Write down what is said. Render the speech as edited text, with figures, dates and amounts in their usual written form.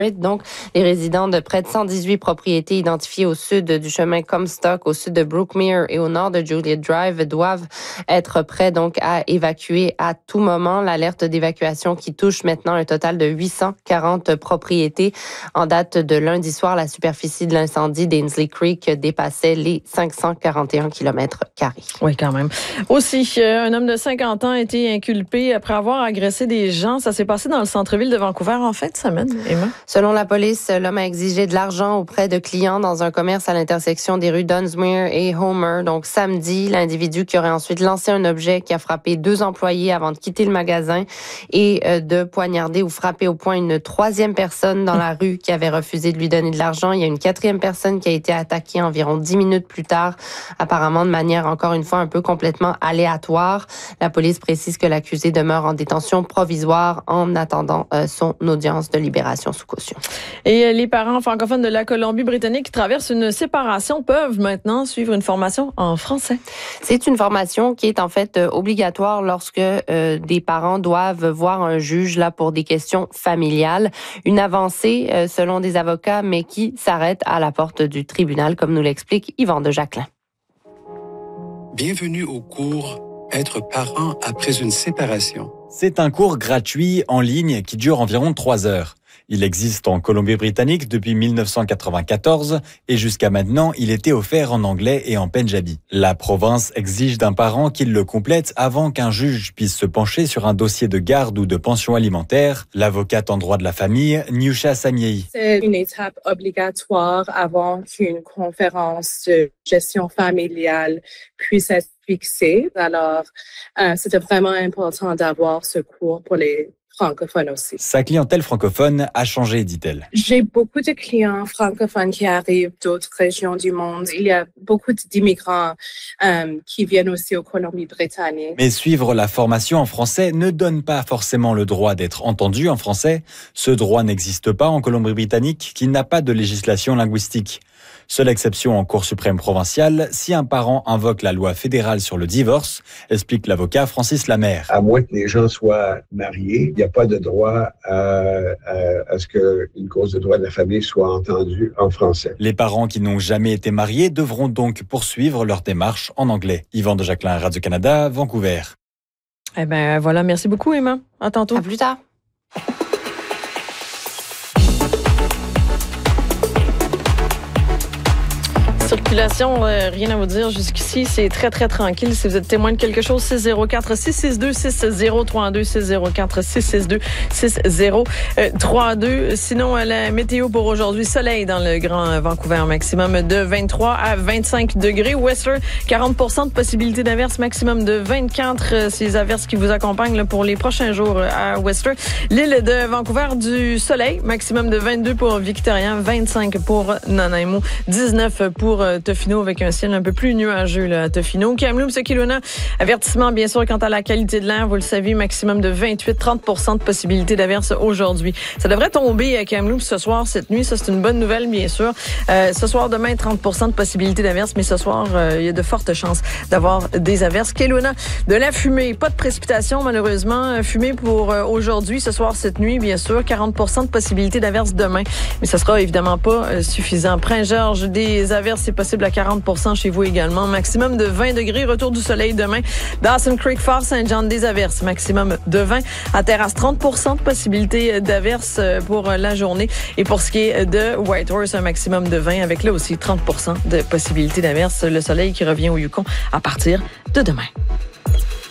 Donc, les résidents de près de 118 propriétés identifiées au sud du chemin Comstock, au sud de Brookmere et au nord de Juliet Drive doivent être prêts donc à évacuer à tout moment. L'alerte d'évacuation qui touche maintenant un total de 840 propriétés. En date de lundi soir, la superficie de l'incendie d'Ainslie Creek dépassait les 541 km². Oui, quand même. Aussi, un homme de 50 ans a été inculpé après avoir agressé des gens. Ça s'est passé dans le centre-ville de Vancouver en fin de semaine, Emma. Selon la police, l'homme a exigé de l'argent auprès de clients dans un commerce à l'intersection des rues Dunsmuir et Homer. Donc, samedi, l'individu qui aurait ensuite lancé un objet qui a frappé 2 employés avant de quitter le magasin et de poignarder ou frapper au poing une 3e personne dans la rue qui avait refusé de lui donner de l'argent. Il y a une 4e personne qui a été attaquée environ 10 minutes plus tard, apparemment de manière, encore une fois, un peu complètement aléatoire. La police précise que l'accusé demeure en détention provisoire en attendant son audience de libération sous caution. Et les parents francophones de la Colombie-Britannique qui traversent une séparation peuvent maintenant suivre une formation en français. C'est une formation qui est en fait obligatoire lorsque des parents doivent voir un juge là pour des questions familiales. Une avancée selon des avocats, mais qui s'arrête à la porte du tribunal, comme nous l'explique Yvan de Jacquelin. Bienvenue au cours « Être parent après une séparation ». C'est un cours gratuit en ligne qui dure environ 3 heures. Il existe en Colombie-Britannique depuis 1994 et jusqu'à maintenant, il était offert en anglais et en pendjabi. La province exige d'un parent qu'il le complète avant qu'un juge puisse se pencher sur un dossier de garde ou de pension alimentaire. L'avocate en droit de la famille, Nyusha Samiei. C'est une étape obligatoire avant qu'une conférence de gestion familiale puisse être fixée. Alors, c'était vraiment important d'avoir ce cours pour les francophones aussi. Sa clientèle francophone a changé, dit-elle. J'ai beaucoup de clients francophones qui arrivent d'autres régions du monde. Il y a beaucoup d'immigrants qui viennent aussi aux Colombie-Britannique. Mais suivre la formation en français ne donne pas forcément le droit d'être entendu en français. Ce droit n'existe pas en Colombie-Britannique, qui n'a pas de législation linguistique. Seule exception en Cour suprême provinciale, si un parent invoque la loi fédérale sur le divorce, explique l'avocat Francis Lamère. À moins que les gens soient mariés, il n'y a pas de droit à ce qu'une cause de droit de la famille soit entendue en français. Les parents qui n'ont jamais été mariés devront donc poursuivre leur démarche en anglais. Yvan de Jacquelin, Radio-Canada, Vancouver. Eh bien, voilà. Merci beaucoup, Emma. À tantôt. À plus tard. Circulation, rien à vous dire jusqu'ici, c'est très très tranquille. Si vous êtes témoin de quelque chose, 604-662-6032, 604-662-6032. Sinon, la météo pour aujourd'hui, soleil dans le Grand Vancouver, maximum de 23 à 25 degrés. Whistler, 40% de possibilité d'averse, maximum de 24. Ces averses qui vous accompagnent là, pour les prochains jours à Whistler. L'île de Vancouver, du soleil, maximum de 22 pour Victoria, 25 pour Nanaimo, 19 pour Tofino avec un ciel un peu plus nuageux là, à Tofino. Kamloops, Kelowna, avertissement bien sûr quant à la qualité de l'air. Vous le savez, maximum de 28-30% de possibilité d'averse aujourd'hui. Ça devrait tomber à Kamloops ce soir, cette nuit. Ça, c'est une bonne nouvelle, bien sûr. Ce soir, demain, 30% de possibilité d'averse, mais ce soir, il y a de fortes chances d'avoir des averses. Kelowna, de la fumée. Pas de précipitation, malheureusement. Fumée pour aujourd'hui, ce soir, cette nuit, bien sûr. 40% de possibilité d'averse demain. Mais ça sera évidemment pas suffisant. Prince-Georges, des averses, c'est possible à 40% chez vous également. Maximum de 20 degrés. Retour du soleil demain. Dawson Creek, Fort Saint-John, des averses. Maximum de 20. À Terrasse, 30% de possibilité d'averses pour la journée. Et pour ce qui est de Whitehorse, un maximum de 20 avec là aussi 30% de possibilité d'averses. Le soleil qui revient au Yukon à partir de demain.